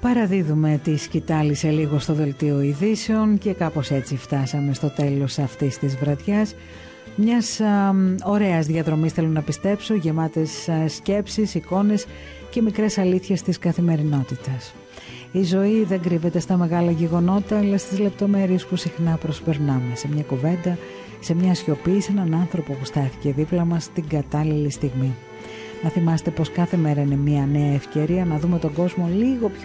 Παραδίδουμε τη σκητάλη σε λίγο στο δελτίο ειδήσεων και κάπως έτσι φτάσαμε στο τέλος αυτής της βραδιάς. Μιας ωραίας διαδρομής, θέλω να πιστέψω, γεμάτες σκέψεις, εικόνες και μικρές αλήθειες της καθημερινότητας. Η ζωή δεν κρύβεται στα μεγάλα γεγονότα, αλλά στις λεπτομέρειες που συχνά προσπερνάμε. Σε μια κουβέντα, σε μια σιωπή, σε έναν άνθρωπο που στάθηκε δίπλα μας την κατάλληλη στιγμή. Να θυμάστε πως κάθε μέρα είναι μια νέα ευκαιρία να δούμε τον κόσμο λίγο πιο